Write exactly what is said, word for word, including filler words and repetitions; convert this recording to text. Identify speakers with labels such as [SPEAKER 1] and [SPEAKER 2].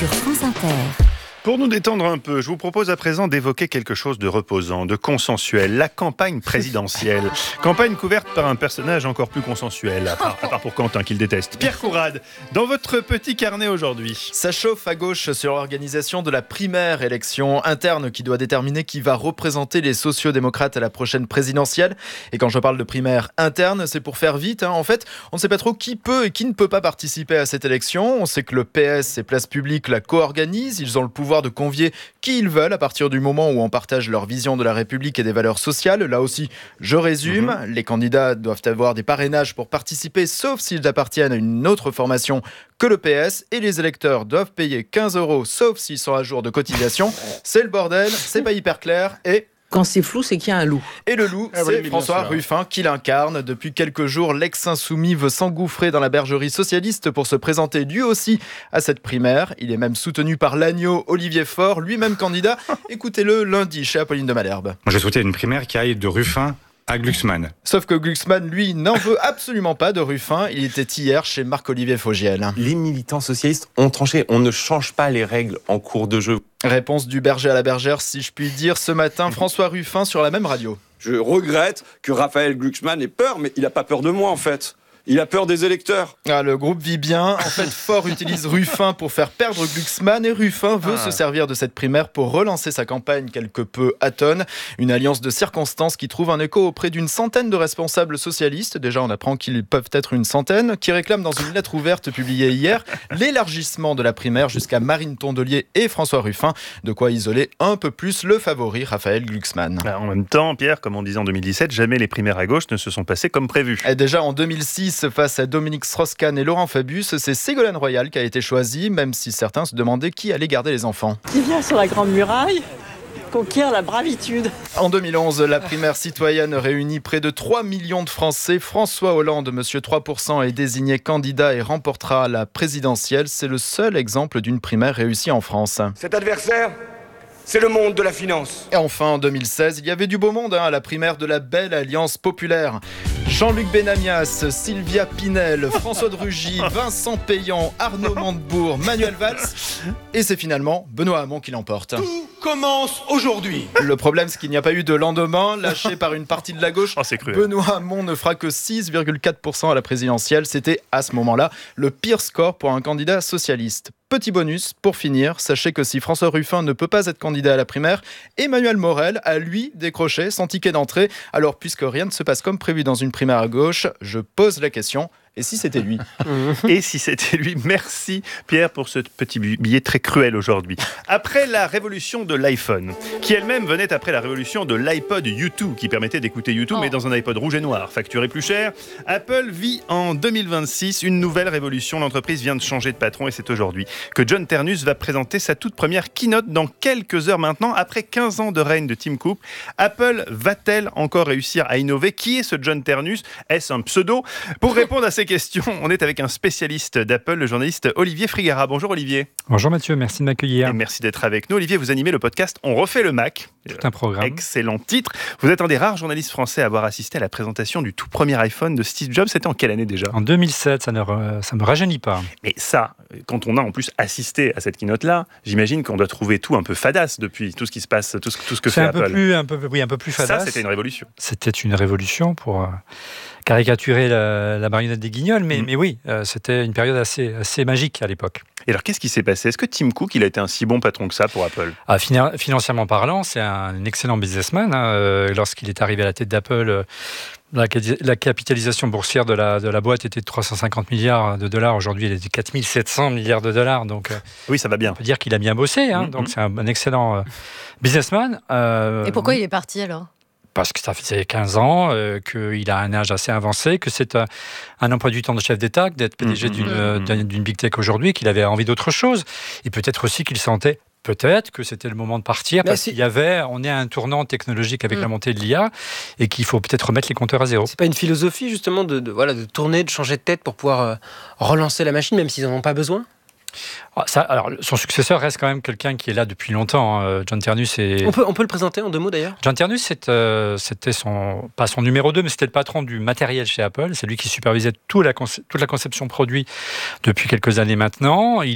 [SPEAKER 1] sur France Inter.
[SPEAKER 2] Pour nous détendre un peu, je vous propose à présent d'évoquer quelque chose de reposant, de consensuel, la campagne présidentielle. Campagne couverte par un personnage encore plus consensuel, à part, à part pour Quentin qu'il déteste. Pierre Courade, dans votre petit carnet aujourd'hui.
[SPEAKER 3] Ça chauffe à gauche sur l'organisation de la primaire élection interne qui doit déterminer qui va représenter les sociodémocrates à la prochaine présidentielle. Et quand je parle de primaire interne, c'est pour faire vite. Hein. En fait, on ne sait pas trop qui peut et qui ne peut pas participer à cette élection. On sait que le P S et Place Publique la co-organisent. Ils ont le pouvoir de convier qui ils veulent à partir du moment où on partage leur vision de la République et des valeurs sociales. Là aussi, je résume, mmh. les candidats doivent avoir des parrainages pour participer, sauf s'ils appartiennent à une autre formation que le P S, et les électeurs doivent payer quinze euros, sauf s'ils sont à jour de cotisation. C'est le bordel, c'est pas hyper clair, et...
[SPEAKER 4] Quand c'est flou, c'est qu'il y a un loup.
[SPEAKER 3] Et le loup, ah, c'est oui, François Ruffin qui l'incarne. Depuis quelques jours, l'ex-insoumis veut s'engouffrer dans la bergerie socialiste pour se présenter lui aussi à cette primaire. Il est même soutenu par l'agneau Olivier Faure, lui-même candidat. Écoutez-le lundi chez Apolline de Malherbe.
[SPEAKER 5] J'ai souhaité une primaire qui aille de Ruffin à Glucksmann.
[SPEAKER 3] Sauf que Glucksmann, lui, n'en veut absolument pas de Ruffin. Il était hier chez Marc-Olivier Fogiel.
[SPEAKER 6] Les militants socialistes ont tranché. On ne change pas les règles en cours de jeu.
[SPEAKER 3] Réponse du berger à la bergère, si je puis dire. Ce matin, François Ruffin sur la même radio.
[SPEAKER 7] Je regrette que Raphaël Glucksmann ait peur, mais il n'a pas peur de moi, en fait. Il a peur des électeurs.
[SPEAKER 3] Ah, le groupe vit bien. En fait, Faure utilise Ruffin pour faire perdre Glucksmann, et Ruffin veut ah. se servir de cette primaire pour relancer sa campagne quelque peu atone. Une alliance de circonstances qui trouve un écho auprès d'une centaine de responsables socialistes. Déjà, on apprend qu'ils peuvent être une centaine, qui réclament dans une lettre ouverte publiée hier l'élargissement de la primaire jusqu'à Marine Tondelier et François Ruffin. De quoi isoler un peu plus le favori Raphaël Glucksmann.
[SPEAKER 2] Bah, en même temps, Pierre, comme on disait en deux mille dix-sept, jamais les primaires à gauche ne se sont passées comme prévu.
[SPEAKER 3] Et déjà en deux mille six, face à Dominique Strauss-Kahn et Laurent Fabius, c'est Ségolène Royal qui a été choisie, même si certains se demandaient qui allait garder les enfants.
[SPEAKER 8] Qui vient sur la Grande Muraille conquiert la bravitude.
[SPEAKER 3] En deux mille onze, la primaire citoyenne réunit près de trois millions de Français. François Hollande, monsieur trois pour cent, est désigné candidat et remportera la présidentielle. C'est le seul exemple d'une primaire réussie en France.
[SPEAKER 7] Cet adversaire, c'est le monde de la finance.
[SPEAKER 3] Et enfin, en deux mille seize, il y avait du beau monde hein, à la primaire de la belle Alliance populaire. Jean-Luc Benamias, Sylvia Pinel, François de Rugy, Vincent Payan, Arnaud Montebourg, Manuel Valls. Et c'est finalement Benoît Hamon qui l'emporte.
[SPEAKER 9] Tout commence aujourd'hui.
[SPEAKER 3] Le problème, c'est qu'il n'y a pas eu de lendemain. Lâché par une partie de la gauche,
[SPEAKER 2] oh, c'est cruel.
[SPEAKER 3] Benoît Hamon ne fera que six virgule quatre pour cent à la présidentielle. C'était à ce moment-là le pire score pour un candidat socialiste. Petit bonus, pour finir, sachez que si François Ruffin ne peut pas être candidat à la primaire, Emmanuel Morel a lui décroché son ticket d'entrée. Alors, puisque rien ne se passe comme prévu dans une primaire à gauche, je pose la question. Et si c'était lui ?
[SPEAKER 2] Et si c'était lui ? Merci Pierre pour ce petit billet très cruel aujourd'hui. Après la révolution de l'iPhone, qui elle-même venait après la révolution de l'iPod U deux, qui permettait d'écouter U deux, oh. mais dans un iPod rouge et noir, facturé plus cher, Apple vit en deux mille vingt-six une nouvelle révolution. L'entreprise vient de changer de patron et c'est aujourd'hui que John Ternus va présenter sa toute première keynote dans quelques heures maintenant. Après quinze ans de règne de Tim Cook, Apple va-t-elle encore réussir à innover ? Qui est ce John Ternus ? Est-ce un pseudo ? Pour répondre à ces questions, on est avec un spécialiste d'Apple, le journaliste Olivier Frigara. Bonjour Olivier.
[SPEAKER 10] Bonjour Mathieu, merci de m'accueillir.
[SPEAKER 2] Et merci d'être avec nous. Olivier, vous animez le podcast On refait le Mac.
[SPEAKER 10] Tout un programme.
[SPEAKER 2] Excellent titre. Vous êtes un des rares journalistes français à avoir assisté à la présentation du tout premier iPhone de Steve Jobs. C'était en quelle année déjà ?
[SPEAKER 10] En deux mille sept, ça ne ça me rajeunit pas.
[SPEAKER 2] Mais ça, quand on a en plus assisté à cette keynote-là, j'imagine qu'on doit trouver tout un peu fadasse depuis tout ce qui se passe, tout ce, tout ce que
[SPEAKER 10] C'est
[SPEAKER 2] fait
[SPEAKER 10] un
[SPEAKER 2] Apple.
[SPEAKER 10] Peu plus, un peu, oui, un peu plus fadasse.
[SPEAKER 2] Ça, c'était une révolution.
[SPEAKER 10] C'était une révolution pour... Euh... caricaturer la, la marionnette des Guignols, mais, mmh. mais oui, euh, c'était une période assez, assez magique à l'époque.
[SPEAKER 2] Et alors, qu'est-ce qui s'est passé ? Est-ce que Tim Cook, il a été un si bon patron que ça pour Apple ?
[SPEAKER 10] ah, fina- Financièrement parlant, c'est un excellent businessman. Hein. Euh, lorsqu'il est arrivé à la tête d'Apple, euh, la, la capitalisation boursière de la, de la boîte était de trois cent cinquante milliards de dollars. Aujourd'hui, elle est de quatre mille sept cents milliards de dollars. Donc, euh,
[SPEAKER 2] oui, ça va bien.
[SPEAKER 10] On peut dire qu'il a bien bossé. Hein. Mmh. Donc, c'est un, un excellent euh, businessman.
[SPEAKER 11] Euh, Et pourquoi il est parti alors ?
[SPEAKER 10] Parce que ça faisait quinze ans, euh, qu'il a un âge assez avancé, que c'est un, un emploi du temps de chef d'État, d'être P D G mmh, d'une, mmh. d'une, d'une big tech aujourd'hui, qu'il avait envie d'autre chose. Et peut-être aussi qu'il sentait, peut-être, que c'était le moment de partir, parce qu'il y avait, on est à un tournant technologique avec mmh. la montée de l'I A, et qu'il faut peut-être remettre les compteurs à zéro.
[SPEAKER 4] C'est pas une philosophie, justement, de, de, voilà, de tourner, de changer de tête pour pouvoir euh, relancer la machine, même s'ils n'en ont pas besoin ?
[SPEAKER 10] Ah, ça, alors, son successeur reste quand même quelqu'un qui est là depuis longtemps. Hein. John Ternus est...
[SPEAKER 4] On peut, on peut le présenter en deux mots d'ailleurs.
[SPEAKER 10] John Ternus, c'est, euh, c'était son, pas son numéro deux, mais c'était le patron du matériel chez Apple. C'est lui qui supervisait toute la, conce- toute la conception produit depuis quelques années maintenant. Il